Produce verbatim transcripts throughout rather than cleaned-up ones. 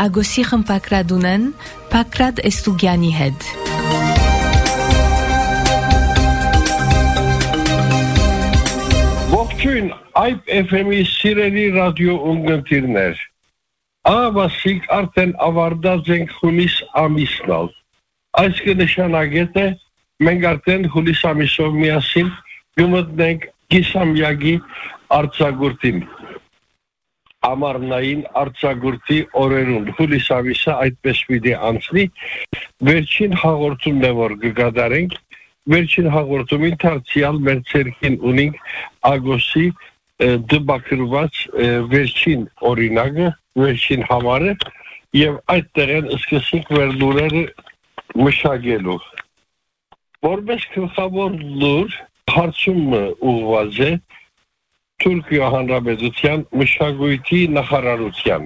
Ագոսի խմբակրադունեն Պակրատ Էստուգյանի հետ։ Ողջույն Այբ էֆ էմ-ի սիրելի ռադիո ունկնդիրներ։ Ավասիկ արդեն ավարտած ենք հունիս ամիսնալ։ Այս կնշանակետ է մենք արդեն հունիս ամիսով միասին գմտնենք կիսամյակի արձակուրդին։ Ամառնային արձակուրդի օրերուն հունիս ամիսը այդպես պիտի անցնի։ Վերջին հաղորդումն է որ կկատարենք։ Վերջին հաղորդումին դարձյալ մեր ցերքին ունենք Ագոսի դպակրված վերջին օրինակը, վերջին համարը եւ այդտեղ են սկսենք վերլուրերը մշակելու։ Որպես գլխավոր լուր հարցումը ուղղված է Թուրքիա Հանրապետության մշակույթի նախարարության։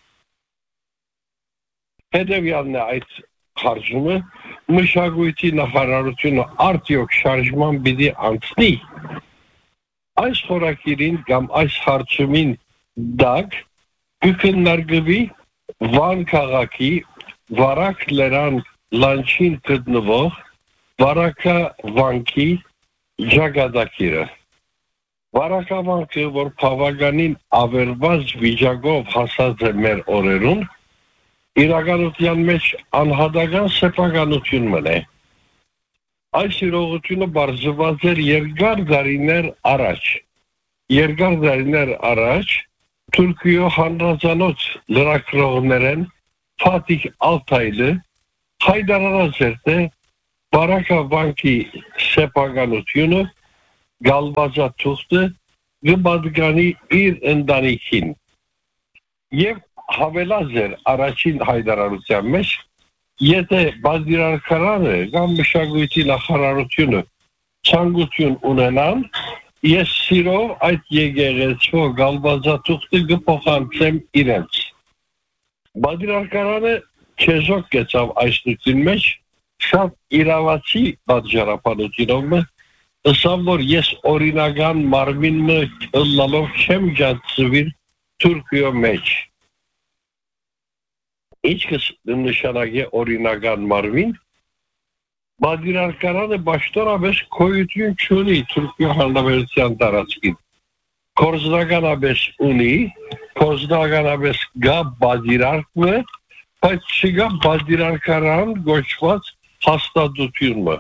Հետևյալն է այդ հարցումը մշակույթի նախարարությունը արդյոք շարժման պիտի անցնի այս խորակիրին կամ այս հարցումին դակ կքննարկվի Վան քաղաքի Վարակ լեռան լանջին գտնվող Վարակա վանքի ճակատագիրը։ Վարակավանքը, որ բավականին ավերված վիճակով հասած է մեր օրերուն, իրականության մեջ անհատական սեփականություն մնե։ Այս իրողությունը բարձրված էր երկար դարիներ առաջ։ Երկար դարիներ առաջ Թուրքիո հանրազանոց լրագրողներեն Ֆաթիհ Ալթայլը հայտարարած էր, թե Վարակավանքի սեփականությունը գալվածաթուղթը գբադգանի իր ընտանիքին եւ հավելած էր առաջին հայտարարության մեջ եթե բادرարքարանը կամ մշակույթի նախարարությունը ցանկություն ունենան ես սիրով այդ եկեղեցու գալվածաթուղթը կփոխանցեմ իրենց բادرարքարանը չեզոք կեցավ այս նույն մեջ շատ իրավացի բادرապանությունով Ըստ որ ես օրինական մարմինը լալով չեմ ջացվիր Թուրքիո մեջ։ Ինչ նշանակե օրինական մարմին, բادرարքարանը բաշտորապես գոյություն չունի Թուրքիո հանրապետության տարածքին։ Կորզնականապես ունի, կորզնականապես գա բادرարքը, բայց չկա բادرարքարան գոչված հաստատությունը։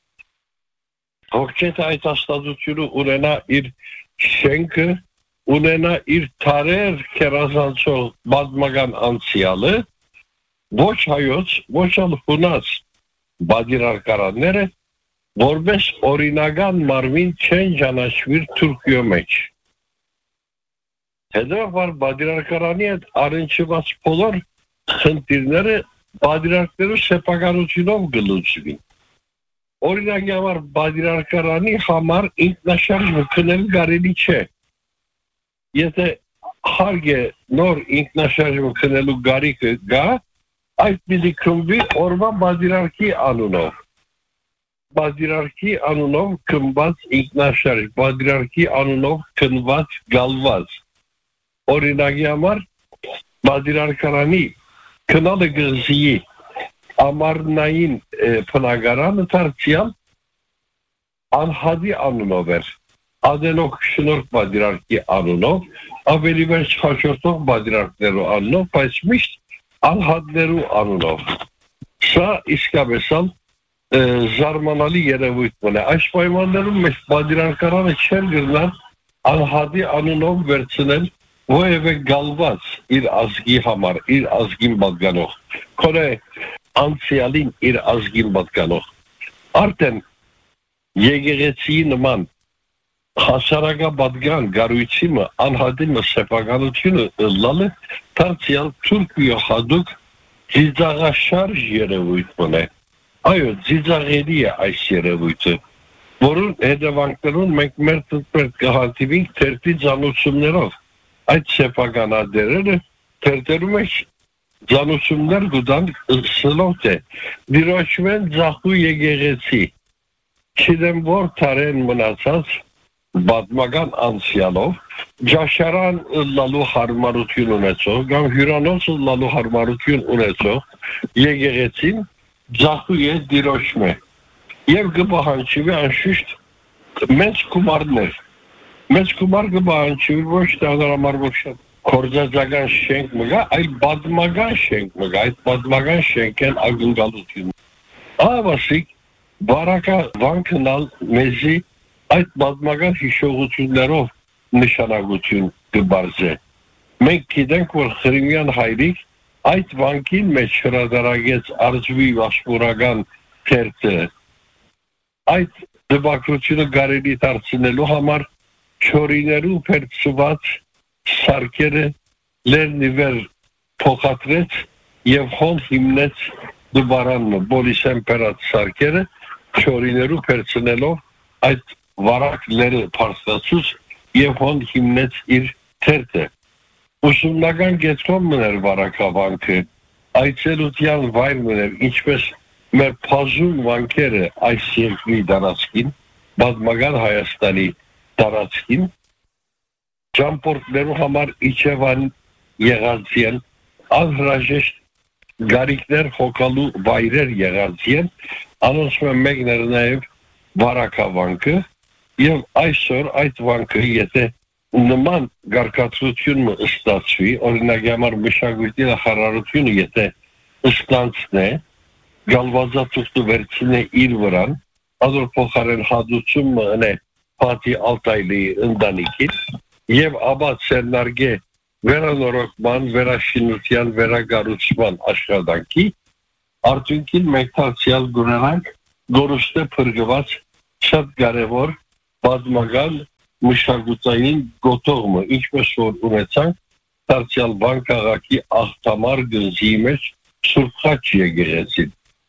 Հոգետ այդ հաստատությունը ունենա իր շենքը, ունենա իր թարեր կերազանցող բազմական անցյալը, ոչ հայոց, ոչ ալ հունած բادرարքարանները, որպես օրինական մարմին չեն ճանաչվիր Թուրքիո մեջ։ Հետևաբար բادرարքարանի հետ առնչված բոլոր խնդիրները բادرարքներու սեփականությունով գլուծվին։ Օրինակի համար բادرարքարանի համար ինքնաշարժ մտնել կարելի չէ։ Եթե հարկ է նոր ինքնաշարժ մտնելու գարիկը գա, այդ պիտի քննվի օրվա բادرարքի անունով։ Բادرարքի անունով քննված ինքնաշարժ, բادرարքի անունով քննված գալված։ Օրինակի համար բادرարքարանի քննալը գզի ամառնային փնագարանը դարձյալ անհադի անունով էր, ադենոք շնորհք բادرարքի անունով, ավելի վերջ հաջորդող բادرարքներու անունով, բայց միշտ անհադներու անունով։ Սա իսկապես զարմանալի երևույթ է։ Այս պայմաններում մեջ բادرարքարանը չեն գնալ անհադի անունով վերցնել որևէ գալված իր ազգի համար, իր ազգին պատկանող։ Քորե անցյալին իր ազգին պատկանող։ Արդեն եկեղեցի նման հասարակապատկան գարույցիմը անհատիմը սեփականությունը լալը դարձյալ Թուրքիո հատուկ ձիծաղաշարժ երևույթ մնե։ Այո, ձիծաղելի է այս երևույթը, որուն հետևանքներուն մենք մեր տպերտ կհանդիպենք թերթի ծանոթություններով։ Այդ սեփականադերերը թերթերու մեջ Ձանություններ գուտան սլոտ է, դիրոչվեն ձախու եկեղեցի, չիդեմ որ թարեն մնացած, բազմական անցյալով, ջաշարան լալու հարմարություն ունեցող, կամ հյուրանոց լալու հարմարություն ունեցող եկեղեցին ձախու է դիրոշմե եւ կպահանջի անշուշտ մեծ գումարներ մեծ գումար կպահանջի ոչ թե համար ոչ կորզածական շենք մգա, այլ բազմական շենք մգա, այդ բազմական շենքեն ագնկալություն ավասիկ բարակա վանքնալ մեզի այդ բազմական հիշողություններով նշանակություն կբարձե մենք գիտենք որ Խրիմյան հայրիկ այդ վանքին մեջ հրադարագեց արժվի վաշպուրական թերթը այդ դպակրությունը կարելի դարձնելու համար չորիներու փերծված սարքերը լերնիվեր փոխադրեց եւ հոն հիմնեց դպարանը բոլիսեմպերատ սարքերը չորիներու փերծնելով այդ վարակները փարստացուց եւ հոն հիմնեց իր թերթը ուսումնական գետրոն մներ վարակավանքը այցելության վայր մներ ինչպես մեր փազուն վանքերը այս երկրի դարածքին բազմական Հայաստանի դարածքին ճամփորդներու համար իջևան եղած են անհրաժեշտ գարիկներ հոգալու վայրեր եղած են անոնց մեկն էր նաև վարակավանքը եւ այսօր այդ վանքը եթե նման գարկացություն ստացվի օրինակ համար մշակույթի նախարարությունը եթե ստանցնե գալվազատուստը վերցնե իր վրան ಅದರ փոխարեն հադուցում մնե Պատի Ալտայլի ընտանիքին եւ աբաց սերնարգե վերանորոգման, վերաշինության, վերագառուցման աշխատանքի արդյունքին մենք տալցիալ գունանանք գորուստը փրկված շատ կարևոր բազմական մշակութային գոտողը ինչպես որ ունեցանք տալցիալ բանկաղաքի աղտամար գնձի մեջ սուրբխաչ եկեղեցին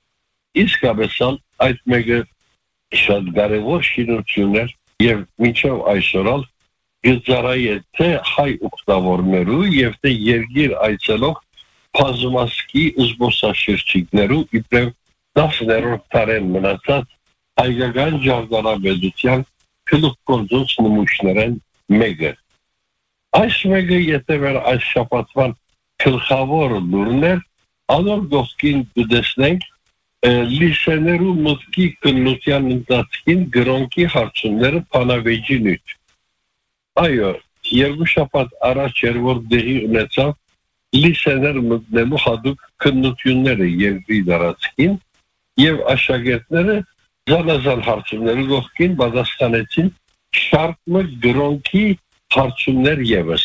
իսկապես այդ մեկը շատ կարևոր շինություններ եւ մինչեւ այսօրալ գծարայի է թե հայ ուխտավորներու եւ թե երգիր այցելող փազմասկի զբոսաշրջիկներու իբրև դասներով տարեն մնացած հայկական ջարդարաբեդության քլուկորձոց նմուշներեն մեկը այս մեկը եթե վեր այս շապատվան գլխավոր լուրներ անոր գողքին կտեսնենք լիսեներու մտքի կնության ընթացքին գրոնքի հարցումները փանավեջի նույթ այո երկու շաբաթ առաջ էր որ դեղի ունեցավ լիսեներ մտնելու հadoop քննությունները երկրի դարածքին եւ աշակերտները զանազան հարցումների գողքին պատասխանեցին շարքը գրոնքի հարցումներ եւս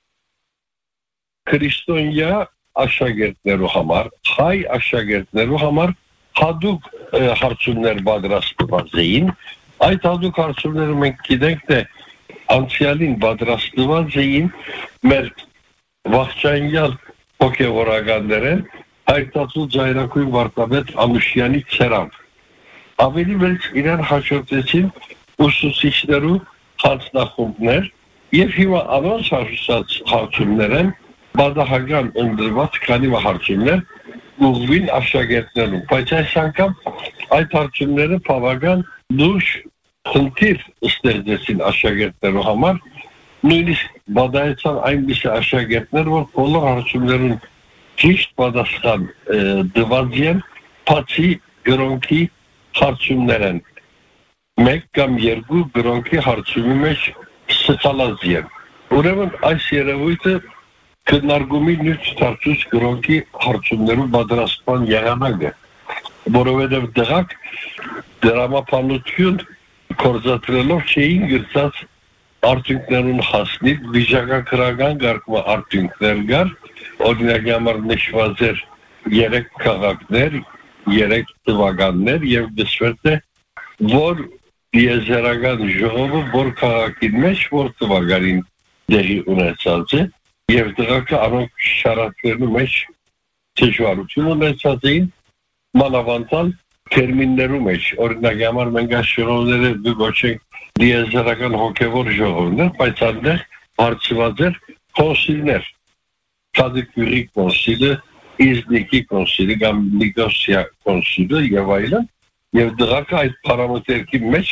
քրիստոնյա աշակերտներու համար հայ աշակերտներու համար հadoop հարցումներ պատրաստված էին այդ հadoop հարցումները մենք գիտենք թե անցյալին պատրաստված էին մեր վաղճանյալ հոգևորականներեն հայտածու ձայնակույն վարդապետ Ամուշյանի ցերամբ ավելի մեծ իրար հաջորդեցին ուսուցիչներու հանձնախումբներ եւ հիմա անոնց հարցած հարցումներն բադահական ընդրված քանի հարցումներ ուղղին աշակերտներուն բայց այս անգամ այդ հարցումները բավական լուրջ խնդիր ստեղծեցին աշակերտներու համար նույնիսկ բադայեցան այնպիսի աշակերտներ որ բոլոր հարցումներուն ճիշտ պատասխան տված են բացի գրոնքի հարցումներն մեկ կամ երկու գրոնքի հարցումի մեջ սխալած են ուրեմն այս երևույթը քննարկումի նույն ստացուց գրոնքի հարցումներու պատրաստման եղանակը որովհետև դրանք դրամապանություն կորզատրելով չէին գրծած արդյունքներուն հասնի վիճակագրական գարկման արդյունքներ կար օրինակ համար նշված էր երեք քաղաքներ երեք տվականներ եւ դասվերտ է որ դիեզերական ժողովը որ քաղաքի մեջ որ տվականին դերի ունեցած է եւ դրանք առանց շարակներու մեջ դժվարություն ունեցած էին մանավանդալ terminներու մեջ օրինակ համար մենք աշխարհները դուգոչենք դիեզերական հոգևոր ժողովներ բայց այնտեղ հարցված էր կոնսիլներ Սադիկյուրի կոնսիլը Իզնիկի կոնսիլը կամ Նիկոսիա կոնսիլը եւ այլն եւ դրանք այդ պարամետրի մեջ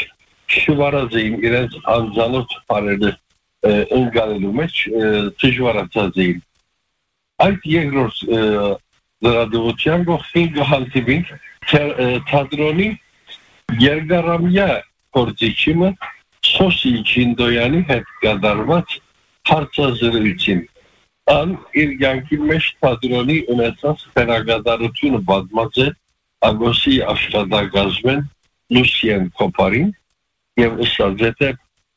շվարած էին իրենց անձանոց բարերը ընկալելու մեջ դժվարացած էին։ Այդ երկրորդ դրադողության գողին գահանտիվին թատրոնի երկարամյա գործիչիմը Սոսի Ջինդոյանի հետ կատարված հարցազրույցին ան իր յանքի մեջ թատրոնի ունեցած բերագադարությունը բազմած է Ագոսի աշխատակազմեն Լուսիեն Կոպարին եւ ըստ է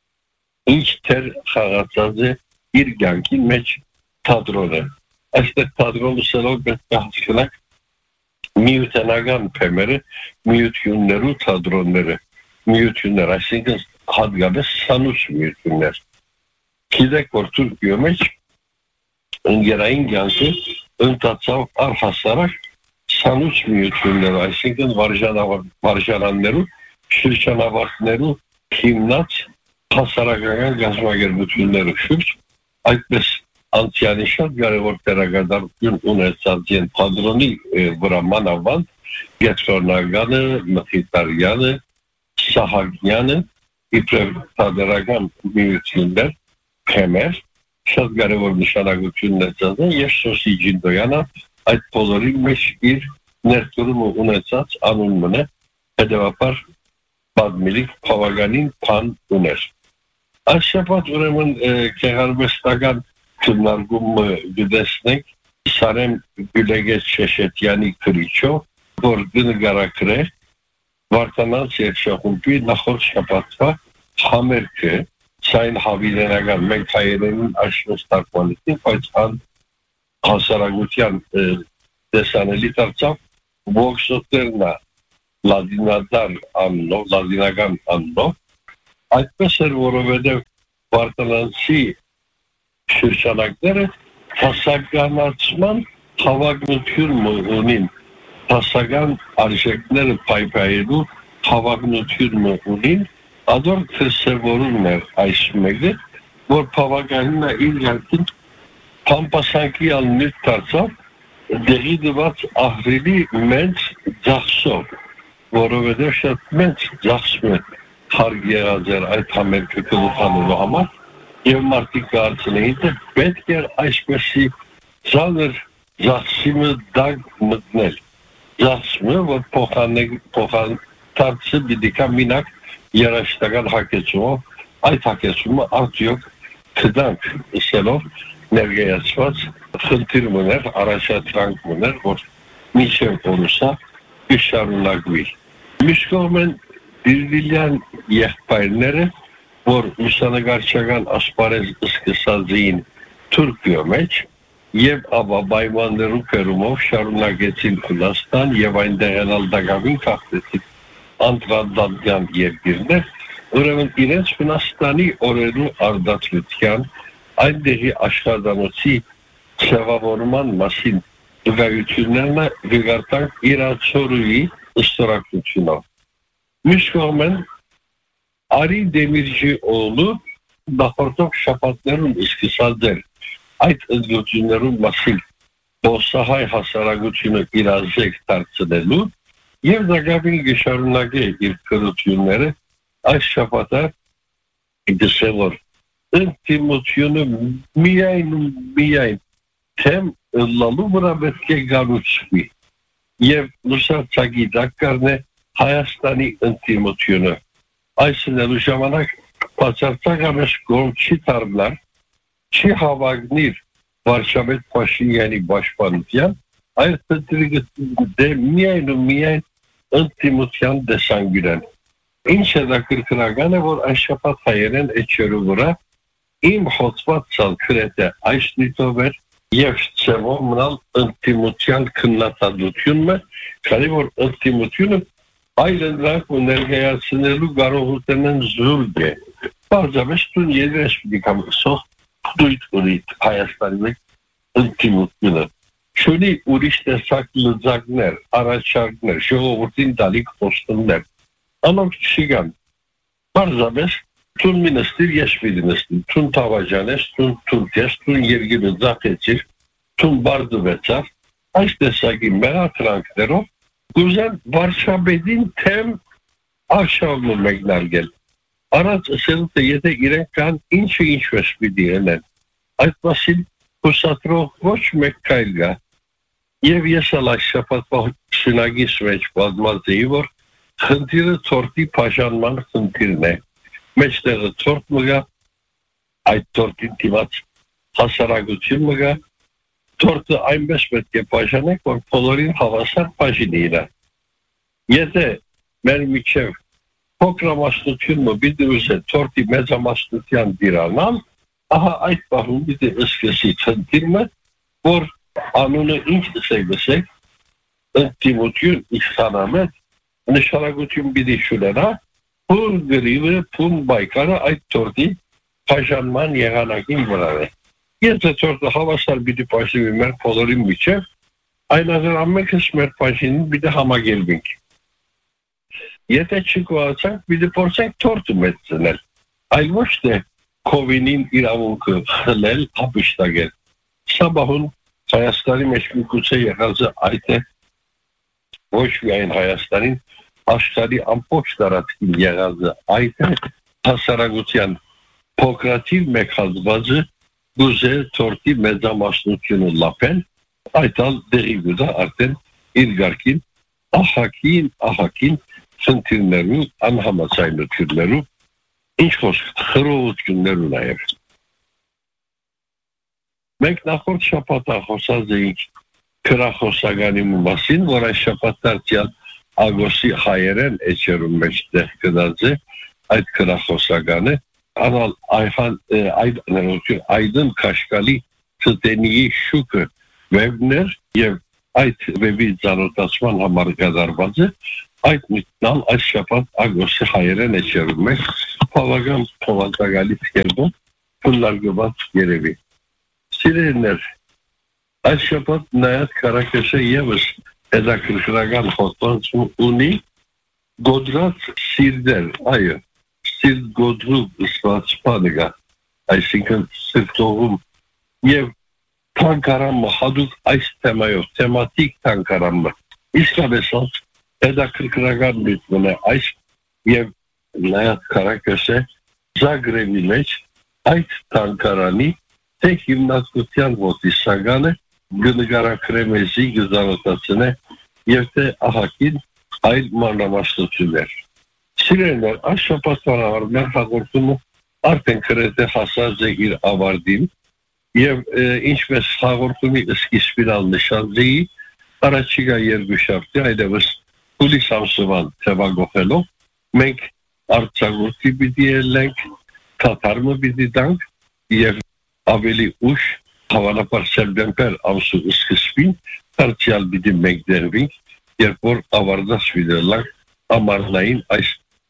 ինչ թեր խաղացած է իր յանքի մեջ թատրոնը այստեղ թատրոնը սելով պետք է հասկանանք միութենական փեմերը միություններու թատրոնները միություններ այսինքն հատկապես սանուց միություններ գիտեք որ Թուրքիայում մեջ ընկերային կյանքը ընթացավ առհասարակ սանուց միություններ այսինքն վարժարաններու շրջանավարտներու հիմնած հասարակական գազམ་ագերբությունները շուրջ այդպես անցյալի շատ կարևոր դերակատարություն ունեցած են թատրոնի վրա մանավանդ Գեթրոնագանը, Մխիթարյանը, Սահակյանը իբրև թատերական միություններ քեմեր շատ կարևոր նշանակություն ունեցած են եւ Սոսի Ջինդոյանը այդ բոլորի մեջ իր ներդրումը ունեցած անուն մնա հետեւաբար պատմիլի բավականին բան ուներ այս շաբաթ ուրեմն գեղարվեստական քննարկումը գտեսնենք Սարեմ Գյուլեգես Շեշետյանի քրիչով որ գնգարակրե Վարդանանց երգչախումբի նախորդ շաբաթվա համերգը ցայն հավիլենական մենք հայերենին աշխատակցանին բայց ան հասարակության տեսանելի դարձավ ողջոտերնա լադինադար աննով լադինական աննով այդպես էր որովհետև Վարդանանցի շրջանակները հասարակացման հավակնություն ունին հասարակական արժեքները պայպայելու հավակնություն ունին ադոր քսևորում էր այս մեկը որ բավականին է իր յանքին փամփասակի ալնիտ դարձավ դեղի դված ահրելի մեծ ձախսով որովհետև շատ մեծ ձախսում է հարկ եղած էր այդ համերգը գլխանելու համար եւ մարդիկ կարծեին թե պետք է այսպեսի ծանր ձախսիմը դակ մտնել ձախսիմը որ փոխանակ փոխանցը դիտիկա մինակ երաշտական հակեցումով այդ հակեցումը արդյոք կդանք իսելով ներգայացված խնդիր մներ առաջադրանք մներ որ մինչև օրուսա կշարունակվի միշտ կողմեն Բիրվիլյան եղբայրները որ ուսանագարչական ասպարեզ սկսած էին Թուրքիո մեջ եւ ապա պայմաններու կերումով շարունակեցին Հունաստան եւ այնտեղ էլ դակավին կախտեցին անդրադատյան երկիրներ ուրեմն իրենց Հունաստանի օրերու արդարության այնտեղի աշխատանոցի ցեղավորման մասին դժվարություններն գկարտան իրացորուի ստորակցությունով միշտ կողմեն Արի Դեմիրճի օğlu նախորդող շաբաթներում սկսած էր այդ ընդգծություններում մասին բոսահայ հասարակությունը իրազեկ դարձնելու եւ դակավին գշարունակե իր քրությունները այս շաբաթը դեսեվոր ինտիմությունը միայն միայն թեմ լալու վրա պետք է գանուչվի եւ լուսացակի դակարնե Հայաստանի ինտիմությունը այսինքն ժամանակ բացարձակապես կողմ չի դառնալ չի հավակնիր Վարշավետ Փաշինյանի պաշտպանության այլ պետք է միայն ու միայն ինտիմության դեսանգիրան ինչ է դա քրկնականը որ այս շաբաթ հայերեն էջերու վրա իմ հոծված ցալքրետը այս նիտով էր եւ ծավալ մնալ ինտիմության քննադատությունը քանի որ ինտիմությունը այլընտրանք ու ներկայացնելու կարողությունն զուրկ է բարձրապես տուն երես դիքամ սող դույթ ունի Հայաստանի մեջ ինտիմությունը շունի ուրիշ տեսակ լծակներ առաջարկներ ժողովրդին դալիք խոստումներ անոնք չգան բարձրապես տուն մինստիր ես մինստիր տուն թավաջանես տուն թուրքես տուն երգիրը ձախեցիր տուն բարձվեցավ այս տեսակի մեղատրանքներով Գուզան Վարշավետին թեմ արշավը մեկնարկել Առանց ասելու թե եթե իրենք կան ինչը ինչպես պիտի անեն։ Այդ մասին հուսադրող ոչ մեկ քայլ կա։ Եվ ես ալ այս շաբաթվա շնագիս մեջ պատմած էի, որ խնդիրը ցորտի բաժանման խնդիրն է։ Մեջտեղը ցորտ մգա, այդ ցորտին դիմաց հասարակություն մգա, ցորտը այնպես պետք է բաժանենք, որ բոլորին հավասար բաժինի իրար։ Եթե մեր միջև փոքրամասնությունը պիտի ուզե ցորտի մեծամասնության դիրանալ, ահա այդ բանում պիտի սկսի խնդիրը, որ անունը ինչ դսեք, ընդդիմություն իշխանամետ, նշանակություն պիտի շունենա, որ գրիվը, փուն բայկարը այդ ցորտի բաժանման եղանակին վրա է։ Եթե ցորտը հավասար պիտի բաժնվի մեր բոլորի միջև, այնուհետև ամենքս մեր բաժինին պիտի համագերբենք։ Եթե չկարողացանք, պիտի փորձենք ցորտը մեծնել, այլ ոչ թե Քովինին իրավունքը խլել, ապշտագել։ Սա բան Հայաստանի մեջ միգուցե եղած է այդ է, ոչ միայն Հայաստանին, աշխարհի ամբողջ տարածքին եղած է այդ է, հասարակության փոքրաթիվ մեկ հազվադը գուզե ցորտի մեծամասնությունը լապել, այդ ալ դերի գուզա արդեն իր գարկին, ահակին, ահակին խնդիրներու, անհամաձայնություններու, ինչ խոսք խռովություններու նաև։ Մենք նախորդ շաբաթ խոսած էինք քրախոսականի մասին, որ այս շաբաթարցիալ ագոսի հայերեն էջերում մեջ տեղ կդած է այդ քրախոսականը, անալ այհան այդ ներողություն այդն քաշկալի ցտենիի շուկը վեբներ եւ այդ վեբի ծանոթացման համար կդարված է այդ միտնալ այս շաբաթ ագոսի հայերեն էջերում մեջ բավական փոխանցակալի ֆերմը փուլարգված երևի։ Սիրելիներ, այս շաբաթ նայած Կարաքեսը եւս հետաքրքրական խոստոց ունի գոդրած սիրդեր, այո, սիրտ գոդրու սպասպանեգա, այսինքն սրտողում եւ թանկարամը հատուկ այս թեմայով, թեմատիկ թանկարամը, իսկապես հետաքրքրական միտքն է այս եւ նայած Կարաքեսը Զագրեբի մեջ այդ թանկարանի թե հիմնադրության ոտիսագանը գնգարակրեմեզի գզարոտացնե եւ թե ահակին այլ մանրամասնություններ։ Սիրելիներ, այս շաբաթվա մեր հաղորդումը արդեն գրեթե հասած է իր ավարտին եւ ինչպես հաղորդումի սկիզբին նշանձեի առաջիկա երկու շաբթի այդպես հուլիս ամսվան թվագողելով մենք արձակուրդի պիտի ելենք, թաթարմը պիտի տանք եւ ավելի ուշ հավանաբար սեպտեմբեր ամսու սկզբին դարձյալ պիտի մենք դերվենք, երբ որ ավարտած վիդելակ ամառնային այս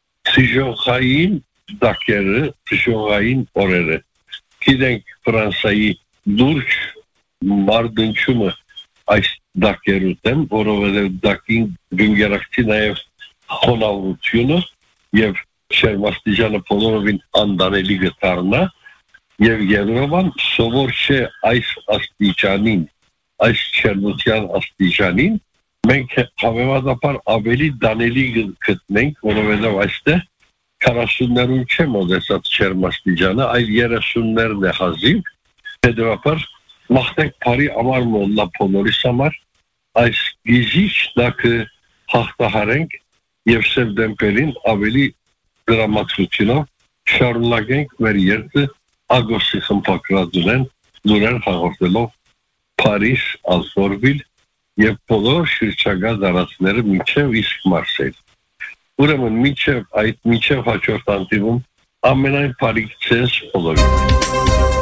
ծիժողային դակերը, ծիժողային օրերը։ Գիտենք Ֆրանսայի լուրջ մարդնչումը այս դակերու դեմ, որովհետև դակին գնգերակցի նաև խոնավությունը եւ շերմաստիճանը բոլորովին անդանելի գտարնա եւ Եվրոպան սովոր չէ այս աստիճանին, այս չերնության աստիճանին, մենք հավանաբար ավելի դանելի գտնենք, որովհետեւ այստեղ քառասուններուն չէ մոդեսած չերմաստիճանը, այլ երեսուններն է հազիվ, հետեւաբար մաղթենք բարի ամառ մոլլա բոլորիս համար, այս գիժիչ դակը հաղթահարենք եւ սեպտեմբերին ավելի դրամատուրգիայով շարունակենք մեր երթը ագոստի խմբակրատունեն լուրեր հաղորդելով Փարիզ, Ալֆորվիլ եւ բոլոր շրջակա դարածները մինչեւ իսկ Մարսել։ Ուրեմն մինչեւ այդ մինչեւ հաջորդ անդիվում ամենայն բարիք ցես բոլորին։